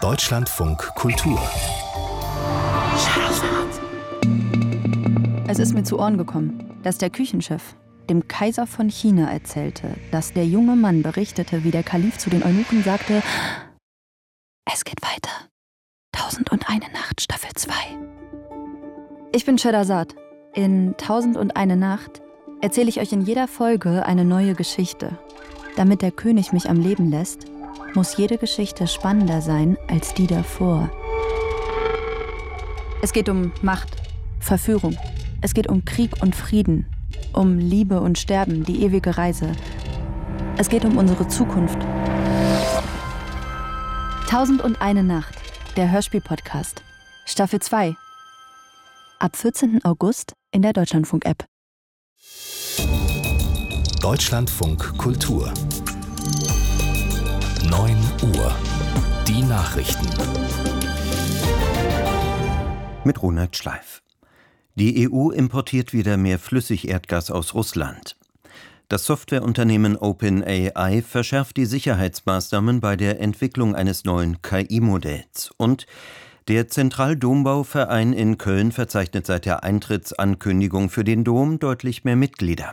Deutschlandfunk Kultur. Es ist mir zu Ohren gekommen, dass der Küchenchef dem Kaiser von China erzählte, dass der junge Mann berichtete, wie der Kalif zu den Eunuchen sagte: Es geht weiter. 1001 Nacht, Staffel 2. Ich bin Scheherazad. In 1001 Nacht erzähle ich euch in jeder Folge eine neue Geschichte. Damit der König mich am Leben lässt, muss jede Geschichte spannender sein als die davor. Es geht um Macht, Verführung. Es geht um Krieg und Frieden, um Liebe und Sterben, die ewige Reise. Es geht um unsere Zukunft. 1001 Nacht, der Hörspiel-Podcast. Staffel 2. Ab 14. August in der Deutschlandfunk-App. Deutschlandfunk Kultur. 9 Uhr. Die Nachrichten. Mit Ronald Schleif. Die EU importiert wieder mehr Flüssigerdgas aus Russland. Das Softwareunternehmen OpenAI verschärft die Sicherheitsmaßnahmen bei der Entwicklung eines neuen KI-Modells. Und der Zentraldombauverein in Köln verzeichnet seit der Eintrittsankündigung für den Dom deutlich mehr Mitglieder.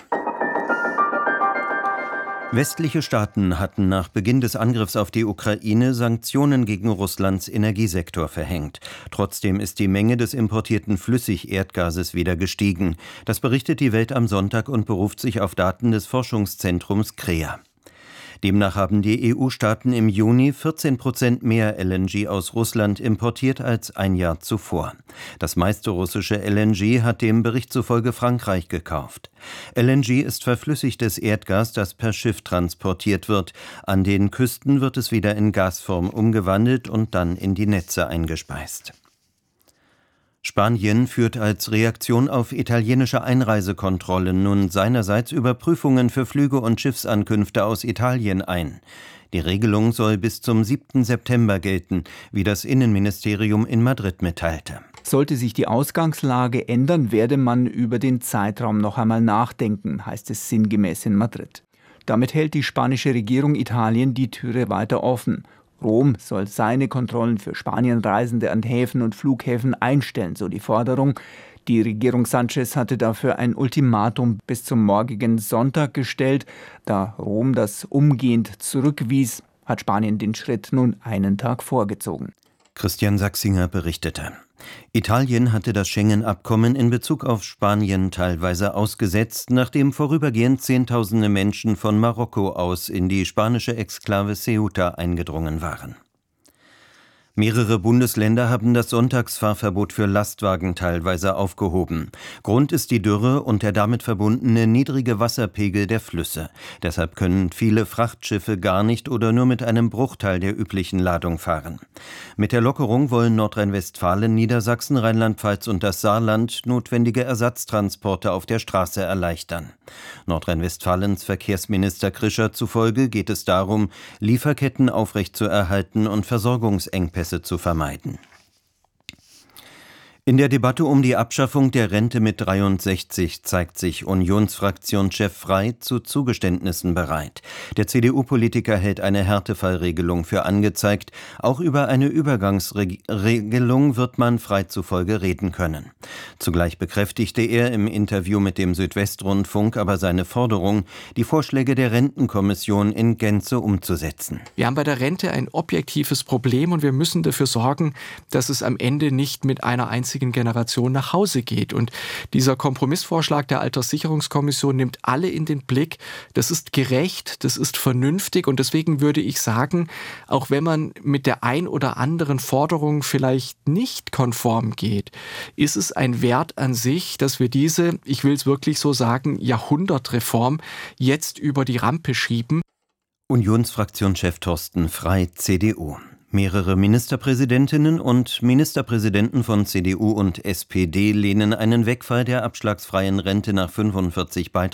Westliche Staaten hatten nach Beginn des Angriffs auf die Ukraine Sanktionen gegen Russlands Energiesektor verhängt. Trotzdem ist die Menge des importierten Flüssigerdgases wieder gestiegen. Das berichtet die Welt am Sonntag und beruft sich auf Daten des Forschungszentrums CREA. Demnach haben die EU-Staaten im Juni 14% mehr LNG aus Russland importiert als ein Jahr zuvor. Das meiste russische LNG hat dem Bericht zufolge Frankreich gekauft. LNG ist verflüssigtes Erdgas, das per Schiff transportiert wird. An den Küsten wird es wieder in Gasform umgewandelt und dann in die Netze eingespeist. Spanien führt als Reaktion auf italienische Einreisekontrollen nun seinerseits Überprüfungen für Flüge und Schiffsankünfte aus Italien ein. Die Regelung soll bis zum 7. September gelten, wie das Innenministerium in Madrid mitteilte. Sollte sich die Ausgangslage ändern, werde man über den Zeitraum noch einmal nachdenken, heißt es sinngemäß in Madrid. Damit hält die spanische Regierung Italien die Türe weiter offen. Rom soll seine Kontrollen für Spanienreisende an Häfen und Flughäfen einstellen, so die Forderung. Die Regierung Sánchez hatte dafür ein Ultimatum bis zum morgigen Sonntag gestellt. Da Rom das umgehend zurückwies, hat Spanien den Schritt nun einen Tag vorgezogen. Christian Sachsinger berichtete. Italien hatte das Schengen-Abkommen in Bezug auf Spanien teilweise ausgesetzt, nachdem vorübergehend Zehntausende Menschen von Marokko aus in die spanische Exklave Ceuta eingedrungen waren. Mehrere Bundesländer haben das Sonntagsfahrverbot für Lastwagen teilweise aufgehoben. Grund ist die Dürre und der damit verbundene niedrige Wasserpegel der Flüsse. Deshalb können viele Frachtschiffe gar nicht oder nur mit einem Bruchteil der üblichen Ladung fahren. Mit der Lockerung wollen Nordrhein-Westfalen, Niedersachsen, Rheinland-Pfalz und das Saarland notwendige Ersatztransporte auf der Straße erleichtern. Nordrhein-Westfalens Verkehrsminister Krischer zufolge geht es darum, Lieferketten aufrechtzuerhalten und Versorgungsengpässe zu vermeiden. In der Debatte um die Abschaffung der Rente mit 63 zeigt sich Unionsfraktionschef Frey zu Zugeständnissen bereit. Der CDU-Politiker hält eine Härtefallregelung für angezeigt. Auch über eine Übergangsregelung wird man Frey zufolge reden können. Zugleich bekräftigte er im Interview mit dem Südwestrundfunk aber seine Forderung, die Vorschläge der Rentenkommission in Gänze umzusetzen. Wir haben bei der Rente ein objektives Problem und wir müssen dafür sorgen, dass es am Ende nicht mit einer einzigen Generation nach Hause geht. Und dieser Kompromissvorschlag der Alterssicherungskommission nimmt alle in den Blick. Das ist gerecht, das ist vernünftig und deswegen würde ich sagen, auch wenn man mit der ein oder anderen Forderung vielleicht nicht konform geht, ist es ein Wert an sich, dass wir diese, ich will es wirklich so sagen, Jahrhundertreform jetzt über die Rampe schieben. Unionsfraktionschef Thorsten Frey, CDU. Mehrere Ministerpräsidentinnen und Ministerpräsidenten von CDU und SPD lehnen einen Wegfall der abschlagsfreien Rente nach 45